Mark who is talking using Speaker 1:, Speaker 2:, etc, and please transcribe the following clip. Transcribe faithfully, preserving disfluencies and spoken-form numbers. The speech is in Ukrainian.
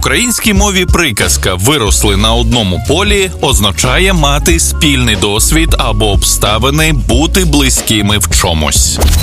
Speaker 1: українській мові приказка «виросли на одному полі» означає мати спільний досвід або обставини, бути близькими в чомусь.